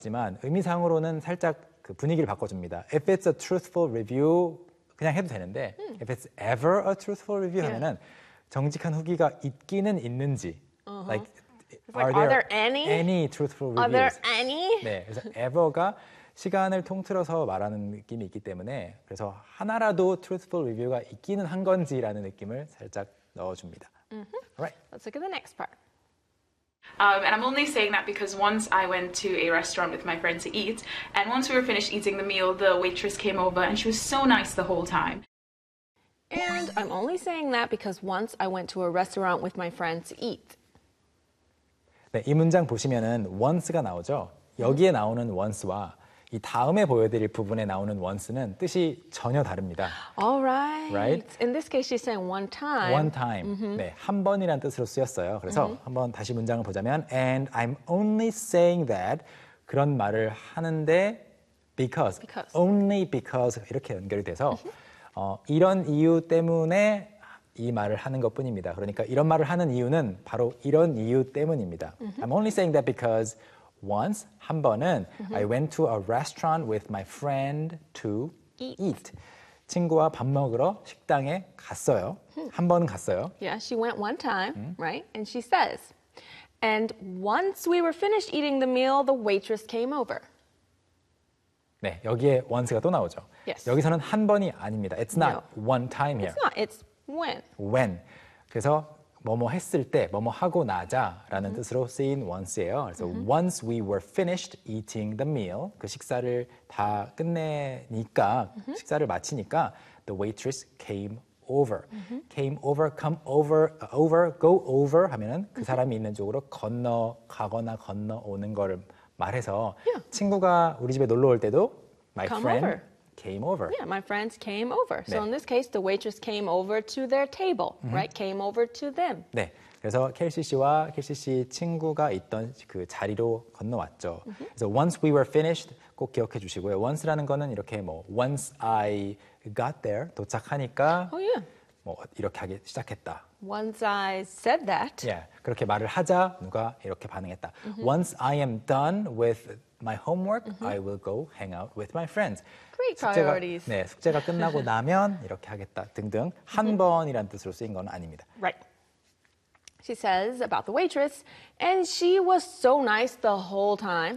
하지만 의미상으로는 살짝 그 분위기를 바꿔줍니다. If it's a truthful review 그냥 해도 되는데 If it's ever a truthful review 하면은 정직한 후기가 있기는 있는지 like Are there any truthful Are there reviews? any? 네, 그래서 ever가 시간을 통틀어서 말하는 느낌이 있기 때문에 그래서 하나라도 truthful review가 있기는 한 건지라는 느낌을 살짝 넣어줍니다. Alright. Let's look at the next part. And I'm only saying that because once I went to a restaurant with my friend to eat, and once we were finished eating the meal, the waitress came over and she was so nice the whole time. And I'm only saying that because once I went to a restaurant with my friend to eat. 네, 이 문장 보시면은 once가 나오죠. 여기에 나오는 once와 이 다음에 보여드릴 부분에 나오는 once는 뜻이 전혀 다릅니다. All right. Right? In this case, she's saying one time. One time. 네, 한 번이란 뜻으로 쓰였어요. 그래서 한번 다시 문장을 보자면 And I'm only saying that 그런 말을 하는데 because. Only because 이렇게 연결이 돼서 이런 이유 때문에 이 말을 하는 것뿐입니다. 그러니까 이런 말을 하는 이유는 바로 이런 이유 때문입니다. I'm only saying that because once, 한 번은 I went to a restaurant with my friend to eat. 친구와 밥 먹으러 식당에 갔어요. 한 번은 갔어요. Yeah, she went one time, right? And she says, and once we were finished eating the meal, the waitress came over. 네, 여기에 once가 또 나오죠. Yes. 여기서는 한 번이 아닙니다. It's not one time here. It's not, it's when. When. 그래서 뭐뭐 했을 때, 뭐뭐 하고 나자라는 뜻으로 쓰인 once예요. 그래서 once we were finished eating the meal, 그 식사를 다 끝내니까, 식사를 마치니까 the waitress came over. came over, come over, go over 하면은 그 사람이 있는 쪽으로 건너가거나 건너오는 거를 말해서 친구가 우리 집에 놀러 올 때도 my Come friend over. came over. Yeah, my friends came over. So 네. in this case, the waitress came over to their table, right? Came over to them. 네, 그래서 켈시 씨와 켈시 씨 친구가 있던 그 자리로 건너왔죠. 그래서 once we were finished 꼭 기억해 주시고요. once라는 거는 이렇게 뭐 once I got there 도착하니까 Oh, yeah. 뭐 이렇게 하기 시작했다. Once I said that, 예, 그렇게 말을 하자 누가 이렇게 반응했다. Once I am done with my homework, I will go hang out with my friends. Great priorities. 네, 숙제가 끝나고 나면 이렇게 하겠다 등등 한 번이란 뜻으로 쓰인 건 아닙니다. right. She says about the waitress, and she was so nice the whole time.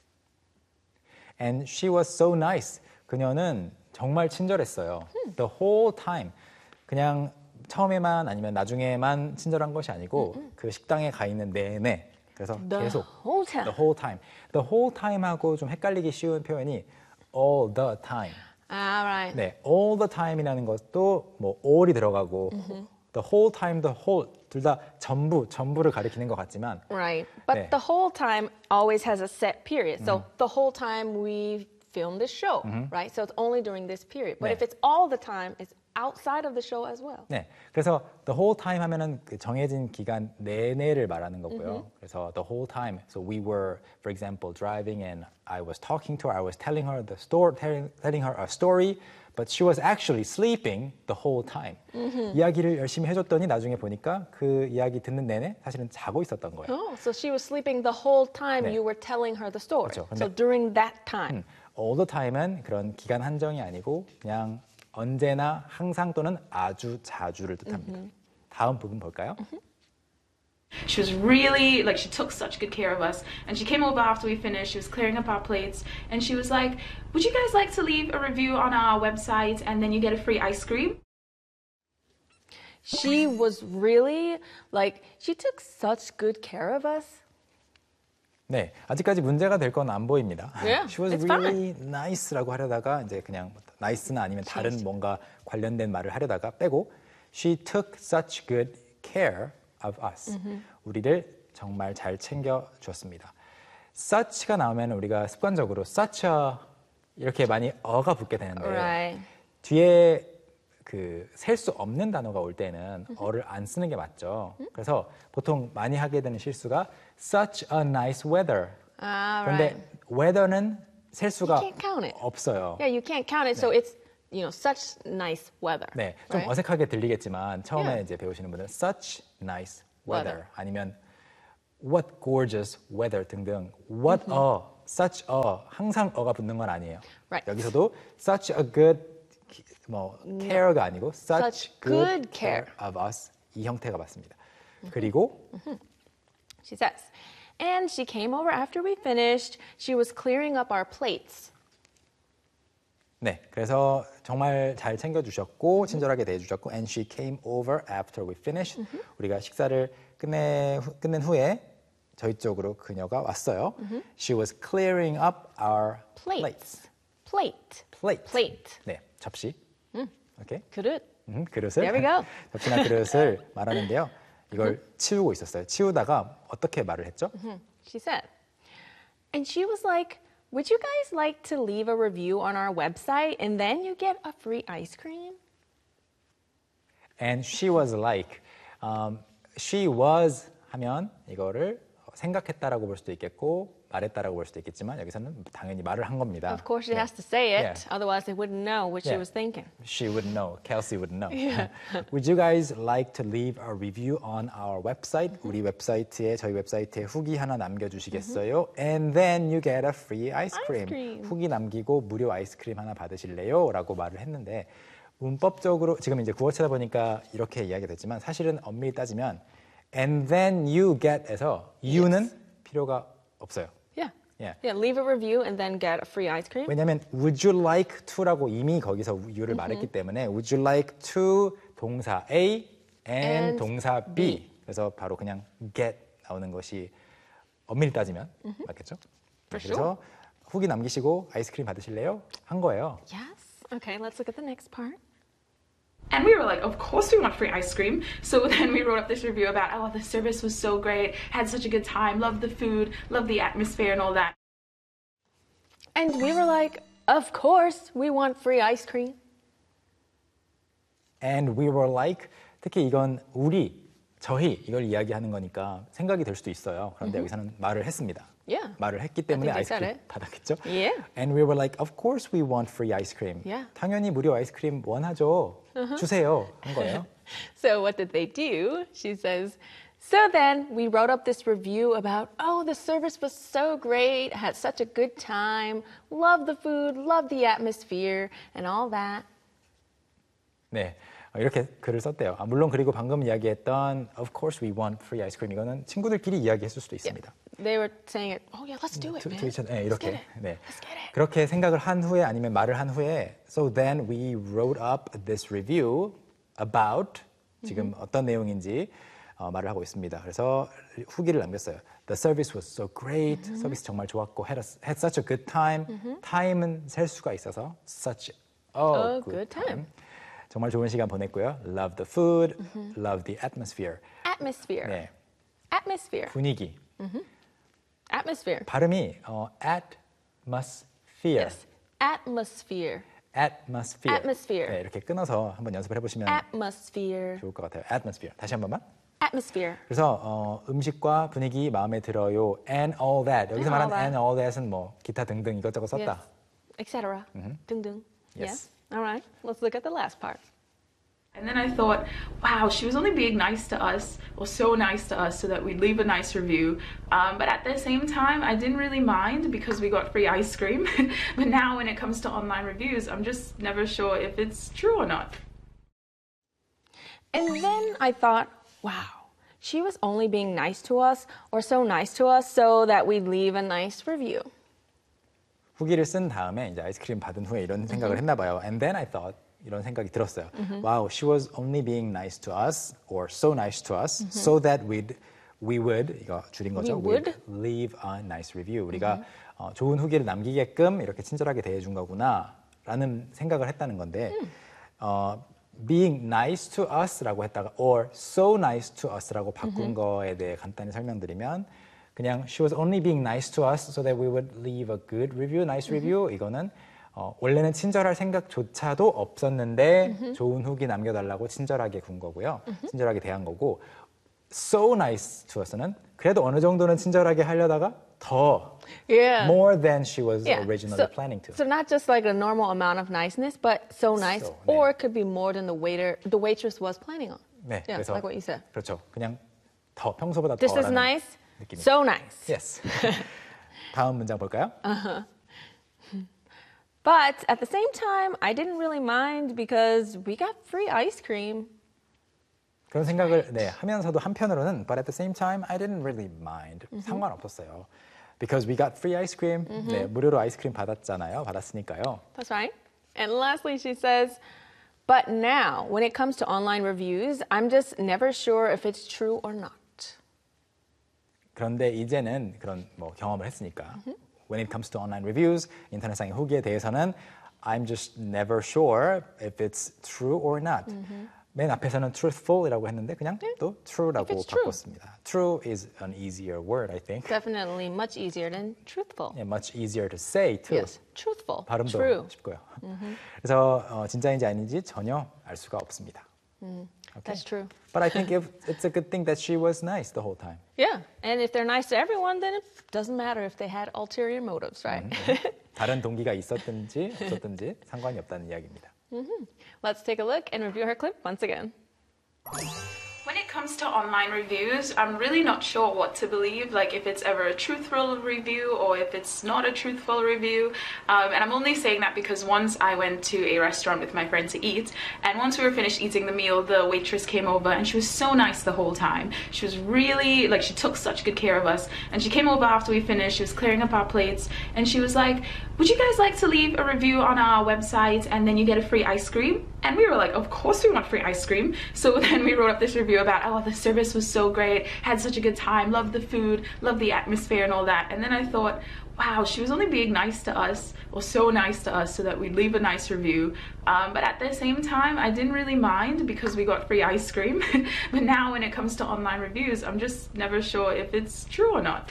And she was so nice. 그녀는 정말 친절했어요. The whole time. 그냥 처음에만 아니면 나중에만 친절한 것이 아니고 그 식당에 가 있는 내내. 그래서 The 계속 whole time. The whole time. The whole time하고 좀 헷갈리기 쉬운 표현이 all the time. All right. 네, all the time이라는 것도 뭐 all이 들어가고 the whole time, the whole 둘 다 전부를 가리키는 것 같지만 Right. But 네. the whole time always has a set period. So the whole time we film this show, right? So it's only during this period. But 네. if it's all the time, it's outside of the show as well. 네, 그래서 the whole time 하면은 그 정해진 기간 내내를 말하는 거고요. 그래서 the whole time. So we were, for example, driving and I was talking to her. I was telling her the story, telling her a story, but she was actually sleeping the whole time. 이야기를 열심히 해줬더니 나중에 보니까 그 이야기 듣는 내내 사실은 자고 있었던 거예요. Oh, so she was sleeping the whole time 네. you were telling her the story. 그렇죠. So 근데- during that time. all the time은 그런 기간 한정이 아니고 그냥 언제나 항상 또는 아주 자주를 뜻합니다. 다음 부분 볼까요? She was really, like, she took such good care of us. And she came over after we finished, she was clearing up our plates, and she was like, would you guys like to leave a review on our website and then you get a free ice cream? She was really, like, she took such good care of us. 네, 아직까지 문제가 될 건 안 보입니다. Yeah, She was it's really nice라고 하려다가 이제 그냥 nice나 아니면 다른 뭔가 관련된 말을 하려다가 빼고 She took such good care of us. 우리를 정말 잘 챙겨 주었습니다. such가 나오면 우리가 습관적으로 such a 이렇게 많이 어가 붙게 되는데 Right. 뒤에 그 셀 수 없는 단어가 올 때는 어를 안 쓰는 게 맞죠. 그래서 보통 많이 하게 되는 실수가 such a nice weather. 그런데 Right. weather는 셀 수가 You can't count it. 없어요. Yeah, you can't count it. So it's, you know, such nice weather. 네, 좀 right? 어색하게 들리겠지만 처음에 Yeah. 이제 배우시는 분은 such nice weather Weather. 아니면 what gorgeous weather 등등 what a such a 항상 어가 붙는 건 아니에요. Right. 여기서도 such a good care가 아니고 Such good care of us 이 형태가 맞습니다. 그리고 She says, and she came over after we finished. She was clearing up our plates. 네, 그래서 정말 잘 챙겨주셨고 친절하게 대해주셨고 and she came over after we finished. 우리가 식사를 끝낸 후에 저희 쪽으로 그녀가 왔어요. She was clearing up our plates. Plate. 네, 접시. 오케이. 그릇. 그릇을. There we go. 접시나 그릇을 말하는데요. 이걸 치우고 있었어요. 치우다가 어떻게 말을 했죠? She said. And she was like, would you guys like to leave a review on our website and then you get a free ice cream? And she was like, she was 하면 이거를 생각했다라고 볼 수도 있겠고 말했다라고 볼 수도 있겠지만 여기서는 당연히 말을 한 겁니다. Of course, she has to say it. Yeah. Otherwise, they wouldn't know what she Yeah. was thinking. She would know. Kelsey would know. Would you guys like to leave a review on our website? 우리 웹사이트에 저희 웹사이트에 후기 하나 남겨주시겠어요? And then you get a free ice cream. 후기 남기고 무료 아이스크림 하나 받으실래요? 라고 말을 했는데 문법적으로 지금 이제 구어 찾아보니까 이렇게 이야기가 됐지만 사실은 엄밀히 따지면 and then you get에서 you는 필요가 없어요. Yeah. Yeah, leave a review and then get a free ice cream. 왜냐하면 would you like to라고 이미 거기서 you를 말했기 때문에 would you like to 동사 A and 동사 B. 그래서 바로 그냥 get 나오는 것이 엄밀히 따지면 맞겠죠? 그래서 후기 남기시고 아이스크림 받으실래요? 한 거예요. Yes. Okay, let's look at the next part. And we were like, of course we want free ice cream. So then we wrote up this review about, oh, the service was so great, had such a good time, loved the food, loved the atmosphere and all that. And we were like, of course we want free ice cream. And we were like, 특히 이건 저희 이걸 이야기하는 거니까 생각이 될 수도 있어요. 그런데 여기서는 말을 했습니다. Yeah. 말을 했기 때문에 I think they said 아이스크림 it. 받았겠죠? Yeah. And we were like, of course we want free ice cream. Yeah. 당연히 무료 아이스크림 원하죠. 주세요. 한 거예요. So what did they do? She says, so then we wrote up this review about, oh, the service was so great, had such a good time, loved the food, loved the atmosphere, and all that. 네, 이렇게 글을 썼대요. 물론 그리고 방금 이야기했던 of course we want free ice cream 이거는 친구들끼리 이야기했을 수도 있습니다. They were saying it, oh yeah, let's do it, man. 네, 이렇게. Let's get it. 네. Let's get it. 그렇게 생각을 한 후에 아니면 말을 한 후에 so then we wrote up this review about 지금 어떤 내용인지 말을 하고 있습니다. 그래서 후기를 남겼어요. The service was so great. 서비스 정말 좋았고 had such a good time. time은 셀 수가 있어서 such a good time. 정말 좋은 시간 보냈고요. Love the food, love the atmosphere. Atmosphere. 네, Atmosphere. 분위기. Atmosphere. 발음이 atmosphere. Yes. Atmosphere. atmosphere. Atmosphere. 네, 이렇게 끊어서 한번 연습을 해보시면 Atmosphere. 좋을 것 같아요. atmosphere. 다시 한 번만. Atmosphere. 그래서 음식과 분위기 마음에 들어요. And all that. 여기서 말하는 all that. and all that은 뭐 기타 등등 이것저것 썼다. Yes. Etc. 등등. Yes. Yeah. All right. Let's look at the last part. And then I thought, wow, she was only being nice to us, or so nice to us, so that we'd leave a nice review. But at the same time, I didn't really mind because we got free ice cream. But now when it comes to online reviews, I'm just never sure if it's true or not. And then I thought, wow, she was only being nice to us or so nice to us so that we'd leave a nice review. 후기를 쓴 다음에 이제 아이스크림 받은 후에 이런 생각을 했나 봐요. And then I thought 이런 생각이 들었어요. Wow, she was only being nice to us or so nice to us so that we would 이거 줄인 거죠. We would leave a nice review. 우리가 좋은 후기를 남기게끔 이렇게 친절하게 대해준 거구나라는 생각을 했다는 건데 being nice to us라고 했다가 or so nice to us라고 바꾼 거에 대해 간단히 설명드리면 그냥 she was only being nice to us so that we would leave a good review, nice review 이거는 원래는 친절할 생각조차도 없었는데 좋은 후기 남겨달라고 친절하게 군 거고요. 친절하게 대한 거고 so nice to us는 그래도 어느 정도는 친절하게 하려다가 더 more than she was originally planning to. So not just like a normal amount of niceness, but so nice, So, 네. or it could be more than the waitress was planning on. 네, Yeah, 그래서 like what you said. 그렇죠. 그냥 더 평소보다 This is 더라는 nice, 느낌이. so nice. Yes. 다음 문장 볼까요? But at the same time, I didn't really mind because we got free ice cream. 그런 생각을 하면서도 한편으로는 but at the same time I didn't really mind. 상관없었어요. Because we got free ice cream. 무료로 아이스크림 받았으니까요. That's right. And lastly, she says, but now, when it comes to online reviews, I'm just never sure if it's true or not. 그런데 이제는 그런 경험을 했으니까 when it comes to online reviews, 인터넷상의 후기에 대해서는 I'm just never sure if it's true or not. 맨 앞에서는 truthful이라고 했는데 그냥 또 true라고 바꿨습니다. True is an easier word, I think. Definitely much easier than truthful. Yeah, much easier to say too. Yes, truthful. 발음도 True. 쉽고요. 그래서 진짜인지 아닌지 전혀 알 수가 없습니다. Okay. That's true. But I think it's a good thing that she was nice the whole time. Yeah, and if they're nice to everyone, then it doesn't matter if they had ulterior motives, right? 다른 동기가 있었든지 없었든지 상관이 없다는 이야기입니다. Let's take a look and review her clip once again. When it comes to online reviews, I'm really not sure what to believe, like if it's ever a truthful review or if it's not a truthful review. And I'm only saying that because once I went to a restaurant with my friend to eat, and once we were finished eating the meal, the waitress came over and she was so nice the whole time. She was really, she took such good care of us. And she came over after we finished, she was clearing up our plates, and she was like, would you guys like to leave a review on our website and then you get a free ice cream? And we were like, of course we want free ice cream. So then we wrote up this review about, oh, the service was so great, had such a good time, loved the food, loved the atmosphere and all that. And then I thought, wow, she was only being nice to us, or so nice to us so that we'd leave a nice review. But at the same time, I didn't really mind because we got free ice cream. But now when it comes to online reviews, I'm just never sure if it's true or not.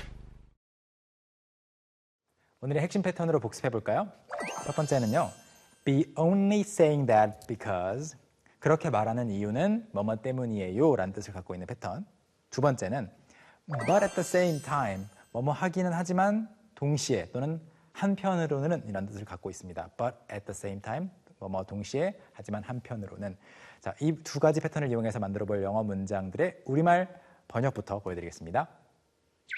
오늘의 핵심 패턴으로 복습해 볼까요? 첫 번째는요. Be only saying that because 그렇게 말하는 이유는 뭐뭐 때문이에요 라는 뜻을 갖고 있는 패턴. 두 번째는 but at the same time 뭐뭐 하기는 하지만 동시에 또는 한편으로는 이라는 뜻을 갖고 있습니다. but at the same time 뭐뭐 동시에 하지만 한편으로는. 자, 이 두 가지 패턴을 이용해서 만들어 볼 영어 문장들의 우리말 번역부터 보여드리겠습니다.